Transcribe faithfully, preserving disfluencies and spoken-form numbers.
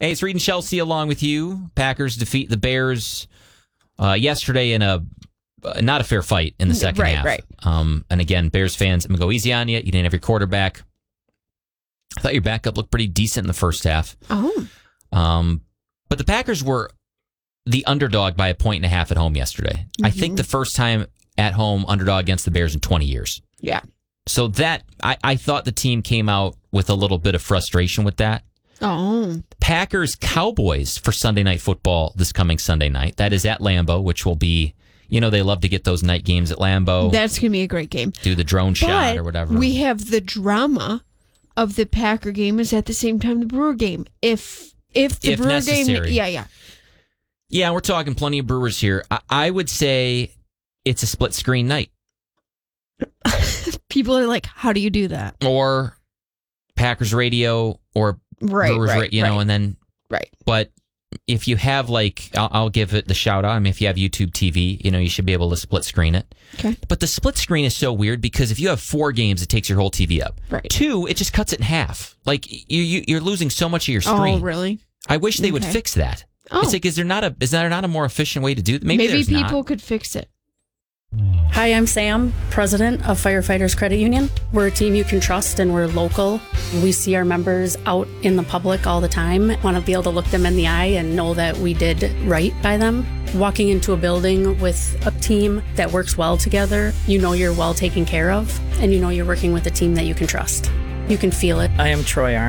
Hey, it's Reed and Chelsea along with you. Packers defeat the Bears uh, yesterday in a uh, not a fair fight in the second right, half. Right, um, and again, Bears fans, I'm going to go easy on you. You didn't have your quarterback. I thought your backup looked pretty decent in the first half. Oh. Um, but the Packers were the underdog by a point and a half at home yesterday. Mm-hmm. I think the first time at home underdog against the Bears in twenty years. Yeah. So that, I, I thought the team came out with a little bit of frustration with that. Oh. Packers Cowboys for Sunday Night Football this coming Sunday night. That is at Lambeau, which will be, you know, they love to get those night games at Lambeau. That's going to be a great game. Do the drone but shot or whatever. We have the drama of the Packer game is at the same time the Brewer game. If if the if Brewer necessary. game, yeah, yeah. Yeah, we're talking plenty of Brewers here. I, I would say it's a split screen night. People are like, how do you do that? Or Packers radio or right, Brewers, right, you know, right. and then, right. But if you have like, I'll, I'll give it the shout out. I mean, if you have YouTube T V, you know, you should be able to split screen it. Okay. But the split screen is so weird because if you have four games, it takes your whole T V up. Right. Two, it just cuts it in half. Like you, you you're losing so much of your screen. Oh, really? I wish they okay. would fix that. Oh. It's like, is there not a is there not a more efficient way to do that? Maybe, Maybe people not. could fix it. Hi, I'm Sam, president of Firefighters Credit Union. We're a team you can trust and we're local. We see our members out in the public all the time. Want to be able to look them in the eye and know that we did right by them. Walking into a building with a team that works well together, you know you're well taken care of and you know you're working with a team that you can trust. You can feel it. I am Troy Arndt.